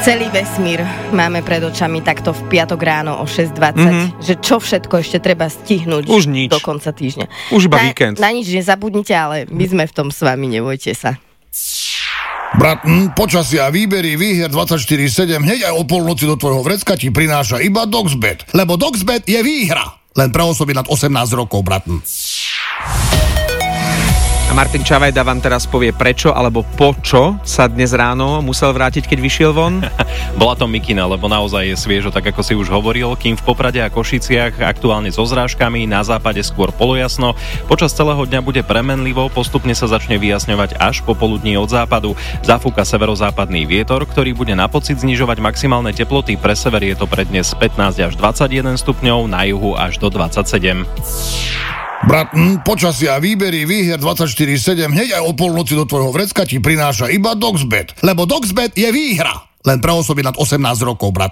Celý vesmír máme pred očami takto v piatok ráno o 6:20, že čo všetko ešte treba stihnúť už nič. Do konca týždňa. Už iba víkend. Na nič nezabudnite, ale my sme v tom s vami, nebojte sa. Brat, počasia, výbery, výhier 24/7 hneď aj o polnoci do tvojho vrecka ti prináša iba Doxbet. Lebo Doxbet je výhra. Len pre osoby nad 18 rokov, brat. A Martin Čavajda vám teraz povie prečo alebo po čo sa dnes ráno musel vrátiť, keď vyšiel von? Bola to mikina, lebo naozaj je sviežo, tak ako si už hovoril, kým v Poprade a Košiciach aktuálne so zrážkami, na západe skôr polojasno. Počas celého dňa bude premenlivo, postupne sa začne vyjasňovať až popoludní od západu. Zafúka severozápadný vietor, ktorý bude na pocit znižovať maximálne teploty. Pre sever je to pre dnes 15 až 21 stupňov, na juhu až do 27. Brat, počasia, výbery, výhier 24/7 hneď aj o polnoci do tvojho vrecka ti prináša iba Doxbet. Lebo Doxbet je výhra. Len pre osoby nad 18 rokov, brat.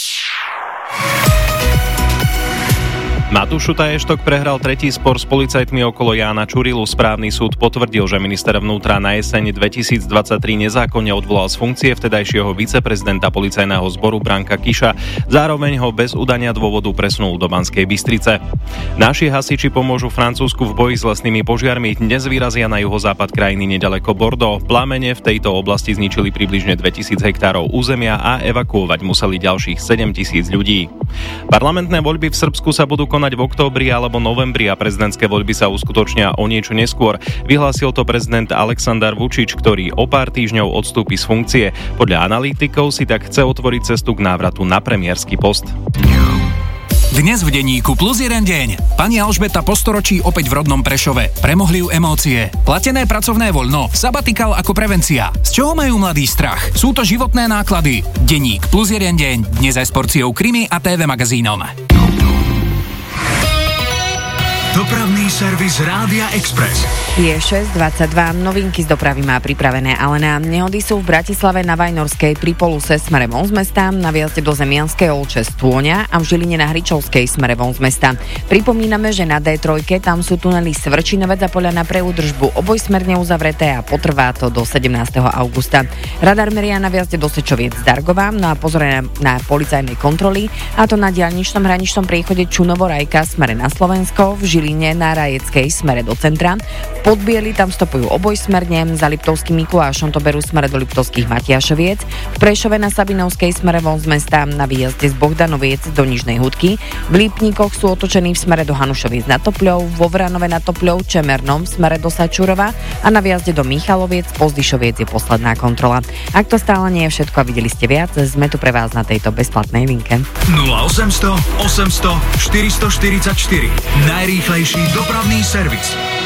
Matúš Šutaj-Eštok prehral tretí spor s policajtmi okolo Jána Čurilu. Správny súd potvrdil, že minister vnútra na jeseň 2023 nezákonne odvolal z funkcie vtedajšieho viceprezidenta policajného zboru Branka Kiša. Zároveň ho bez udania dôvodu presunul do Banskej Bystrice. Naši hasiči pomôžu Francúzsku v boji s lesnými požiarmi. Dnes vyrazia na juhozápad krajiny nedaleko Bordeaux. Plamene v tejto oblasti zničili približne 2000 hektárov územia a evakuovať museli ďalších 7000 ľudí. Parlamentné voľby v Srbsku sa budú konať v októbri alebo novembri a prezidentské voľby sa uskutočnia o niečo neskôr. Vyhlásil to prezident Aleksandar Vučić, ktorý o pár týždňov odstúpi z funkcie. Podľa analytikov si tak chce otvoriť cestu k návratu na premiérsky post. Dnes v denníku plus jeden deň. Pani Alžbeta po storočí opäť v rodnom Prešove. Premohli ju emócie. Platené pracovné voľno. Sabatikál ako prevencia. Z čoho majú mladí strach? Sú to životné náklady. Denník plus jeden deň. Dnes aj s porciou krimi a TV magazínom. Dopravný servis Rádia Express. Je 6:22, novinky z dopravy má pripravené Alena. Nehody sú v Bratislave na Vajnorskej pri Poluse smere von z mesta, na výjazde do Zemianskej Olče Stôňa a v Žiline na Hričovskej smere von z mesta. Pripomíname, že na D3 tam sú tunely Svrčinovec a Poľana pre údržbu obojsmerne uzavreté a potrvá to do 17. augusta. Radar meria na výjazde do Sečoviec z Dargova, no a pozor na policajnej kontroly, a to na diaľničnom hraničnom priechode Čunovo-Rajka smere na Slovensko, v Žiline na Rajeckej smere do centra. V Podbieli tam stopujú obojsmerne, za Liptovským Mikulášom to berú smere do Liptovských Matiašoviec, v Prešove na Sabinovskej smere von z mesta, na výjazde z Bohdanoviec do Nižnej Hudky, v Lípnikoch sú otočení v smere do Hanušoviec nad Topľou, vo Vranove nad Topľou, Čemernom v smere do Sačurova a na výjazde do Michaloviec, Pozdyšoviec je posledná kontrola. Ak to stále nie je všetko a videli ste viac, sme tu pre vás na tejto bezplatnej linke. 0800 800 444. Najrýchlejší dopravný servis.